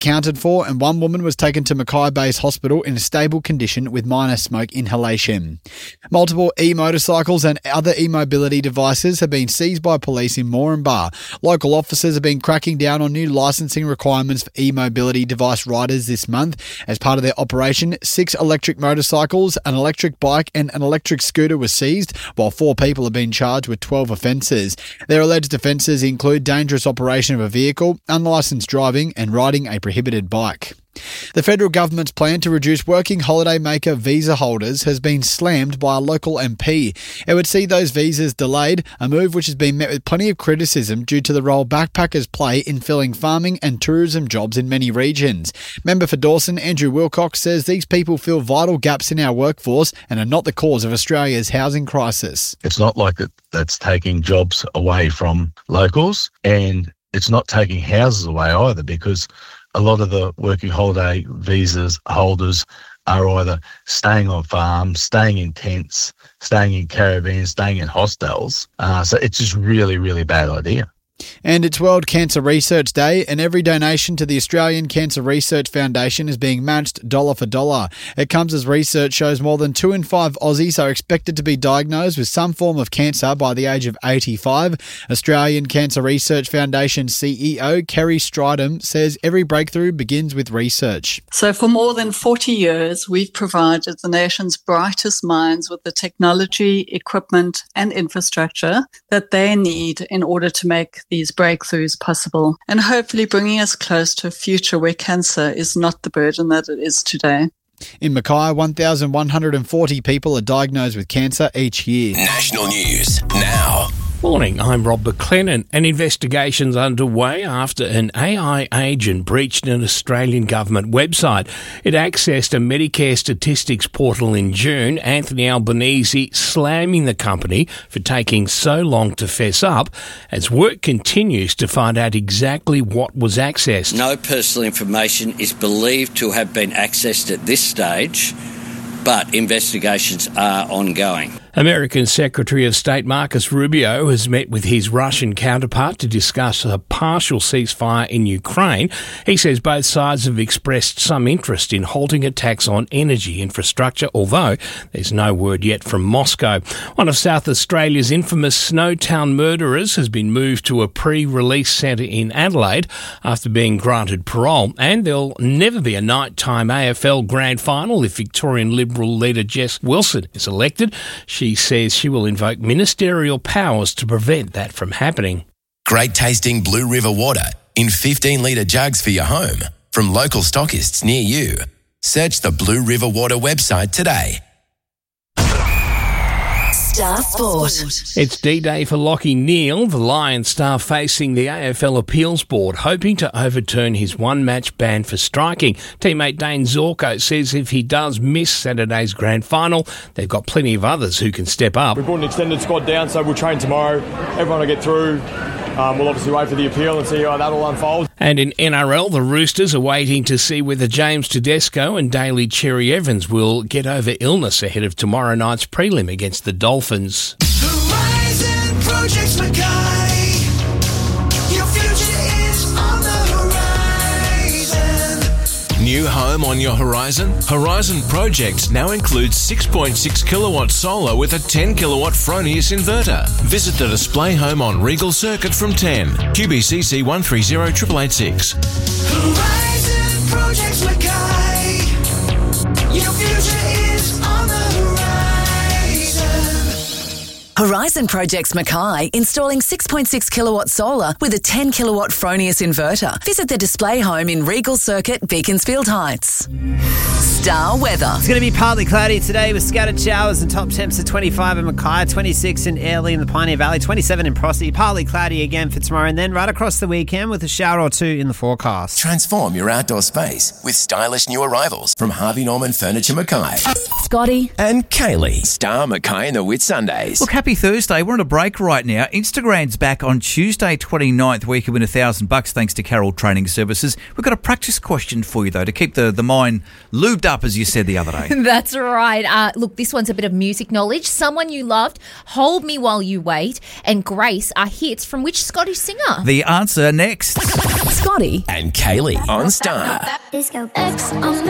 accounted for, and one woman was taken to Mackay Base Hospital in a stable condition with minor smoke inhalation. Multiple e-motorcycles and other e-mobility devices have been seized by police in Moranbah. Local officers have been cracking down on new licensing requirements for e-mobility device riders this month. As part of their operation, 6 electric motorcycles, an electric bike and an electric scooter were seized, while 4 people have been charged with 12 offences. Their alleged offences include dangerous operation of a vehicle, unlicensed driving and riding a prohibited bike. The federal government's plan to reduce working holiday maker visa holders has been slammed by a local MP. It would see those visas delayed, a move which has been met with plenty of criticism due to the role backpackers play in filling farming and tourism jobs in many regions. Member for Dawson, Andrew Wilcox, says these people fill vital gaps in our workforce and are not the cause of Australia's housing crisis. It's not like that's taking jobs away from locals, and it's not taking houses away either, because a lot of the working holiday visas holders are either staying on farms, staying in tents, staying in caravans, staying in hostels. So it's just really, really bad idea. And it's World Cancer Research Day, and every donation to the Australian Cancer Research Foundation is being matched dollar for dollar. It comes as research shows more than 2 in 5 Aussies are expected to be diagnosed with some form of cancer by the age of 85. Australian Cancer Research Foundation CEO Kerry Stridham says every breakthrough begins with research. So for more than 40 years, we've provided the nation's brightest minds with the technology, equipment and infrastructure that they need in order to make these breakthroughs possible, and hopefully bringing us close to a future where cancer is not the burden that it is today. In Mackay, 1,140 people are diagnosed with cancer each year. National news now. Morning, I'm Rob McLennan. An investigation's underway after an AI agent breached an Australian government website. It accessed a Medicare statistics portal in June. Anthony Albanese slamming the company for taking so long to fess up as work continues to find out exactly what was accessed. No personal information is believed to have been accessed at this stage, but investigations are ongoing. American Secretary of State Marcus Rubio has met with his Russian counterpart to discuss a partial ceasefire in Ukraine. He says both sides have expressed some interest in halting attacks on energy infrastructure, although there's no word yet from Moscow. One of South Australia's infamous Snowtown murderers has been moved to a pre-release centre in Adelaide after being granted parole, and there'll never be a nighttime AFL grand final if Victorian Liberal leader Jess Wilson is elected. She says she will invoke ministerial powers to prevent that from happening. Great tasting Blue River water in 15-litre jugs for your home from local stockists near you. Search the Blue River Water website today. Star Sport. It's D-Day for Lachie Neale, the Lions star facing the AFL Appeals Board, hoping to overturn his one-match ban for striking. Teammate Dane Zorko says if he does miss Saturday's grand final, they've got plenty of others who can step up. We've brought an extended squad down, so we'll train tomorrow. Everyone will get through. We'll obviously wait for the appeal and see how that all unfolds. And in NRL, the Roosters are waiting to see whether James Tedesco and Daly Cherry Evans will get over illness ahead of tomorrow night's prelim against the Dolphins. Horizon Projects Mackay. Your future is on the horizon. New home on your horizon? Horizon Projects now includes 6.6 kilowatt solar with a 10 kilowatt Fronius inverter. Visit the display home on Regal Circuit from 10. QBCC 130886. Horizon Projects Mackay. Your future is on the horizon. Horizon Projects Mackay, installing 6.6 kilowatt solar with a 10 kilowatt Fronius inverter. Visit the display home in Regal Circuit, Beaconsfield Heights. Star weather. It's going to be partly cloudy today with scattered showers and top temps of 25 in Mackay, 26 in Airlie in the Pioneer Valley, 27 in Prosty. Partly cloudy again for tomorrow, and then right across the weekend with a shower or two in the forecast. Transform your outdoor space with stylish new arrivals from Harvey Norman Furniture Mackay. Scotty and Kaylee. Star Mackay and the Whitsundays. Look, happy Happy Thursday. We're on a break right now. Instagram's back on Tuesday 29th, where you can win $1,000 thanks to Carroll Training Services. We've got a practice question for you, though, to keep the mind lubed up, as you said the other day. That's right. Look, this one's a bit of music knowledge. Someone You Loved, Hold Me While You Wait, and Grace are hits from which Scottish singer? The answer next. Scotty And Kaylee on Star. Disco X on